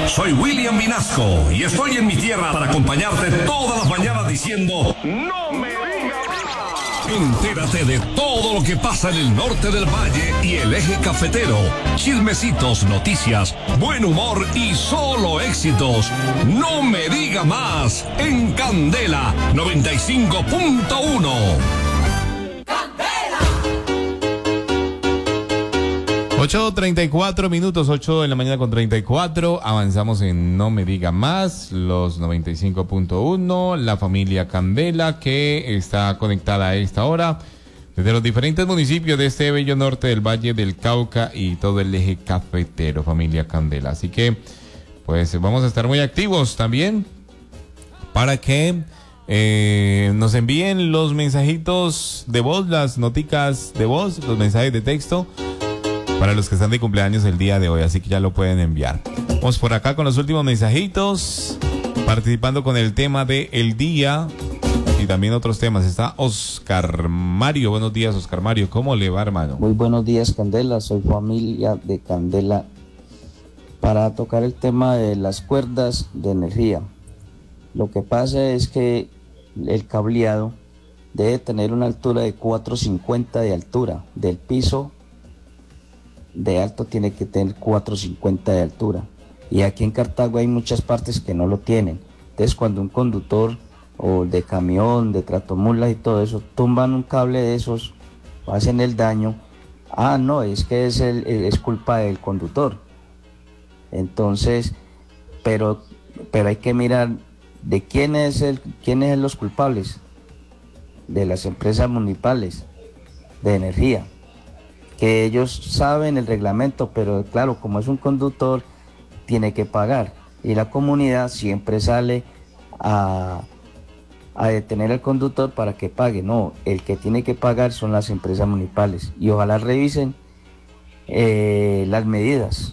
Soy William Vinasco y estoy en mi tierra para acompañarte todas las mañanas diciendo ¡No me digas más! Entérate de todo lo que pasa en el norte del valle y el eje cafetero. Chismecitos, noticias, buen humor y solo éxitos. No me diga más en Candela 95.1. 8:34 minutos, 8 de la mañana con 34. Avanzamos en No Me Diga Más, los 95.1. La familia Candela que está conectada a esta hora desde los diferentes municipios de este bello norte del Valle del Cauca y todo el eje cafetero, familia Candela. Así que, pues vamos a estar muy activos también para que nos envíen los mensajitos de voz, las noticas de voz, los mensajes de texto para los que están de cumpleaños el día de hoy, así que ya lo pueden enviar. Vamos por acá con los últimos mensajitos, participando con el tema de el día y también otros temas. Está Oscar Mario. Buenos días, Oscar Mario. ¿Cómo le va, hermano? Muy buenos días, Candela. Soy familia de Candela para tocar el tema de las cuerdas de energía. Lo que pasa es que el cableado debe tener una altura de 4.50 de altura del piso. De alto tiene que tener 4.50 de altura, y aquí en Cartago hay muchas partes que no lo tienen. Entonces cuando un conductor o de camión, de tratomulas y todo eso tumban un cable de esos, hacen el daño, no, es que es culpa del conductor. Entonces pero hay que mirar de quiénes son los culpables, de las empresas municipales de energía, que ellos saben el reglamento, pero claro, como es un conductor, tiene que pagar, y la comunidad siempre sale a detener al conductor para que pague. No, el que tiene que pagar son las empresas municipales, y ojalá revisen las medidas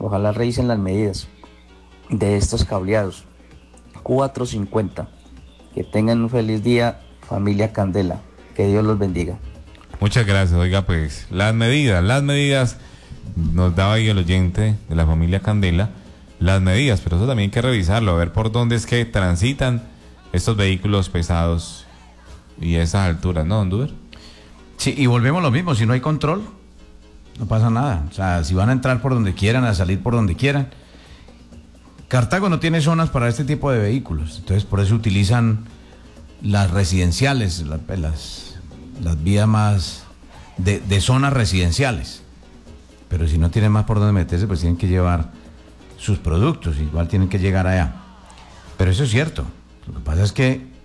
de estos cableados. 4.50. Que tengan un feliz día, familia Candela, que Dios los bendiga. Muchas gracias. Oiga, pues las medidas, nos daba ahí el oyente de la familia Candela, las medidas, pero eso también hay que revisarlo, a ver por dónde es que transitan estos vehículos pesados y esas alturas, ¿no, don Duber? Sí, y volvemos a lo mismo, si no hay control, no pasa nada. O sea, si van a entrar por donde quieran, a salir por donde quieran. Cartago no tiene zonas para este tipo de vehículos, entonces por eso utilizan las residenciales, las vías más de zonas residenciales. Pero si no tienen más por donde meterse, pues tienen que llevar sus productos, igual tienen que llegar allá. Pero eso es cierto. Lo que pasa es que